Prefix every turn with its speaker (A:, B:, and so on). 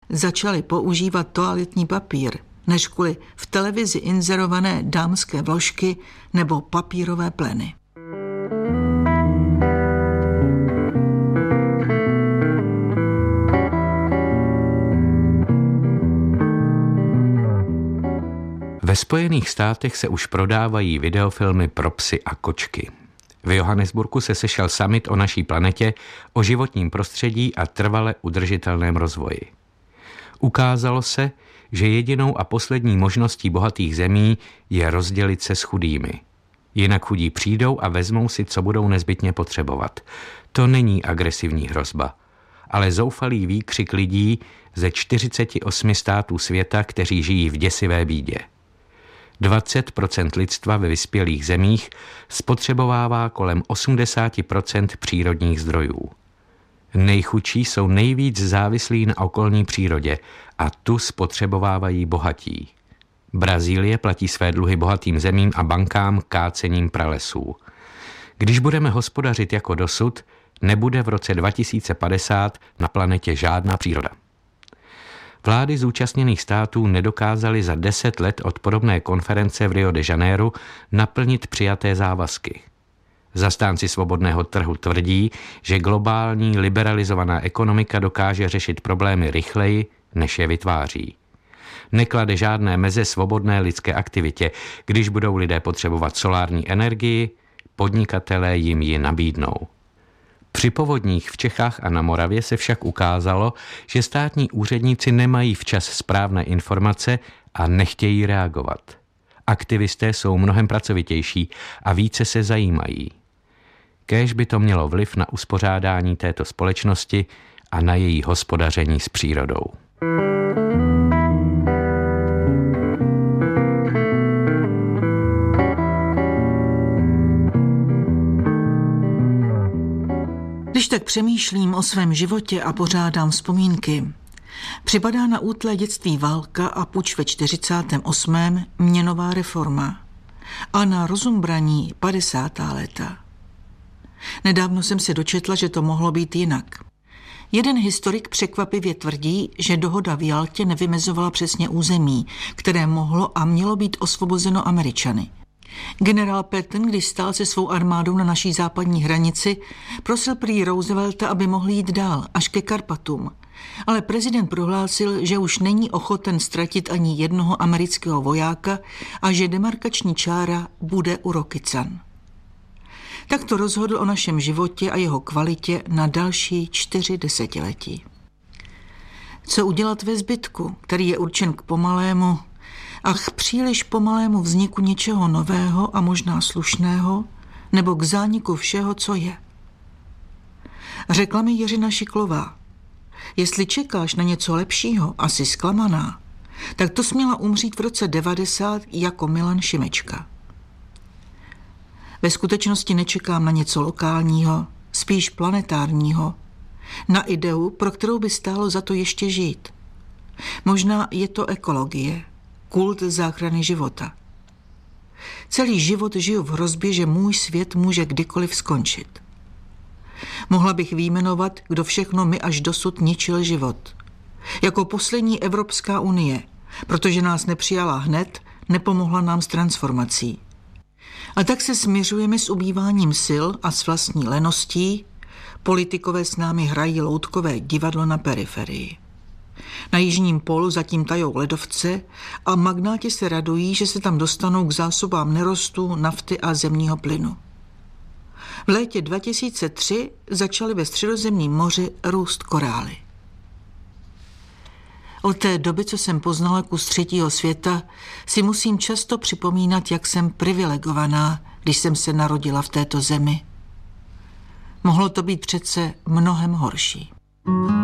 A: začali používat toaletní papír, než kvůli v televizi inzerované dámské vložky nebo papírové pleny.
B: Ve Spojených státech se už prodávají videofilmy pro psy a kočky. V Johannesburgu se sešel summit o naší planetě, o životním prostředí a trvale udržitelném rozvoji. Ukázalo se, že jedinou a poslední možností bohatých zemí je rozdělit se s chudými. Jinak chudí přijdou a vezmou si, co budou nezbytně potřebovat. To není agresivní hrozba, ale zoufalý výkřik lidí ze 48 států světa, kteří žijí v děsivé bídě. 20% lidstva ve vyspělých zemích spotřebovává kolem 80% přírodních zdrojů. Nejchudší jsou nejvíc závislí na okolní přírodě a tu spotřebovávají bohatí. Brazílie platí své dluhy bohatým zemím a bankám kácením pralesů. Když budeme hospodařit jako dosud, nebude v roce 2050 na planetě žádná příroda. Vlády zúčastněných států nedokázaly za 10 let od podobné konference v Rio de Janeiro naplnit přijaté závazky. Zastánci svobodného trhu tvrdí, že globální liberalizovaná ekonomika dokáže řešit problémy rychleji, než je vytváří. Neklade žádné meze svobodné lidské aktivitě. Když budou lidé potřebovat solární energii, podnikatelé jim ji nabídnou. Při povodních v Čechách a na Moravě se však ukázalo, že státní úředníci nemají včas správné informace a nechtějí reagovat. Aktivisté jsou mnohem pracovitější a více se zajímají. Kéž by to mělo vliv na uspořádání této společnosti a na její hospodaření s přírodou.
A: Když tak přemýšlím o svém životě a pořádám vzpomínky, připadá na útlé dětství válka a puč ve 48. měnová reforma a na rozumbraní 50. léta. Nedávno jsem se dočetla, že to mohlo být jinak. Jeden historik překvapivě tvrdí, že dohoda v Jaltě nevymezovala přesně území, které mohlo a mělo být osvobozeno Američany. Generál Patton, když stál se svou armádou na naší západní hranici, prosil prý Roosevelta, aby mohl jít dál, až ke Karpatům. Ale prezident prohlásil, že už není ochoten ztratit ani jednoho amerického vojáka a že demarkační čára bude u Rokycan. Tak to rozhodl o našem životě a jeho kvalitě na další 4 desetiletí. Co udělat ve zbytku, který je určen k pomalému, příliš pomalému vzniku něčeho nového a možná slušného, nebo k zániku všeho, co je? Řekla mi Jiřina Šiklová, jestli čekáš na něco lepšího a jsi zklamaná, tak to směla umřít v roce 90 jako Milan Šimečka. Ve skutečnosti nečekám na něco lokálního, spíš planetárního, na ideu, pro kterou by stálo za to ještě žít. Možná je to ekologie, kult záchrany života. Celý život žiju v hrozbě, že můj svět může kdykoliv skončit. Mohla bych vyjmenovat, kdo všechno mi až dosud ničil život. Jako poslední Evropská unie, protože nás nepřijala hned, nepomohla nám s transformací. A tak se směřujeme s ubýváním sil a s vlastní leností. Politikové s námi hrají loutkové divadlo na periferii. Na jižním pólu zatím tajou ledovce a magnáti se radují, že se tam dostanou k zásobám nerostů, nafty a zemního plynu. V létě 2003 začaly ve Středozemním moři růst korály. Od té doby, co jsem poznala kus třetího světa, si musím často připomínat, jak jsem privilegovaná, když jsem se narodila v této zemi. Mohlo to být přece mnohem horší.